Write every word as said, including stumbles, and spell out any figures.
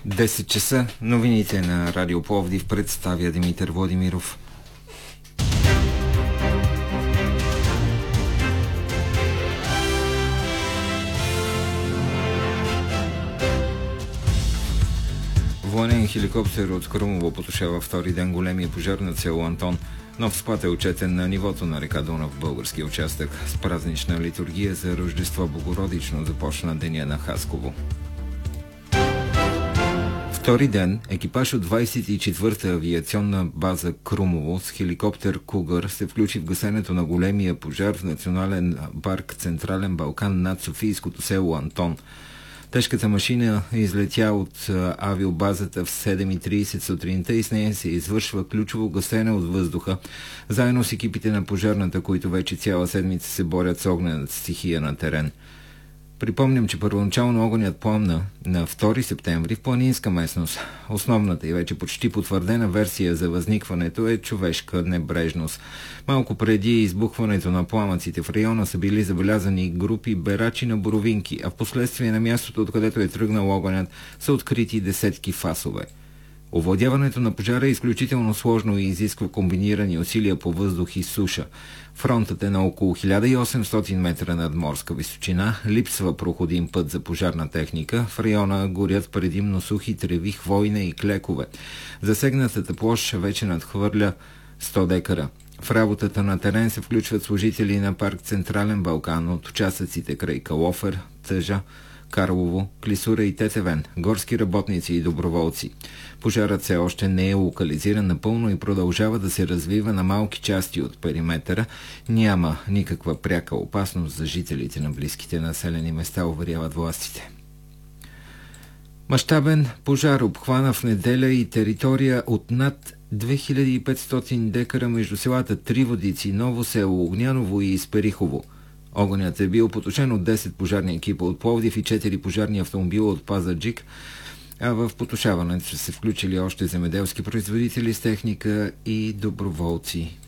десет часа. Новините на Радио Пловдив представя Димитър Владимиров. Военен хеликоптер от Крумово потушава втори ден големия пожар на село Антон. Нов спад е отчетен на нивото на река Дунав в българския участък. С празнична литургия за Рождество Богородично започна деня на Хасково. Втори ден екипаж от двадесет и четвърта авиационна база Крумово с хеликоптер Кугър се включи в гасенето на големия пожар в национален парк Централен Балкан над софийското село Антон. Тежката машина излетя от авиобазата в седем и тридесет сутринта и с нея се извършва ключово гасене от въздуха, заедно с екипите на пожарната, които вече цяла седмица се борят с огнената стихия на терен. Припомням, че първоначално огънят пламна на втори септември в планинска местност. Основната и вече почти потвърдена версия за възникването е човешка небрежност. Малко преди избухването на пламъците в района са били забелязани групи берачи на боровинки, а в последствие на мястото, откъдето е тръгнал огънят, са открити десетки фасове. Овладяването на пожара е изключително сложно и изисква комбинирани усилия по въздух и суша. Фронтът е на около хиляда и осемстотин метра над морска височина, липсва проходим път за пожарна техника, в района горят предимно сухи треви, хвойна и клекове. Засегнатата площ вече надхвърля сто декара. В работата на терен се включват служители на парк Централен Балкан от участъците край Калофер, Тъжа, Карлово, Клисура и Тетевен, горски работници и доброволци. Пожарът все още не е локализиран напълно и продължава да се развива на малки части от периметъра. Няма никаква пряка опасност за жителите на близките населени места, уверяват властите. Мащабен пожар обхвана в неделя и територия от над две хиляди и петстотин декара между селата Триводици, Ново село, Огняново и Исперихово. Огънят е бил потушен от десет пожарни екипа от Пловдив и четири пожарни автомобила от Пазарджик, а в потушаването са се включили още земеделски производители с техника и доброволци.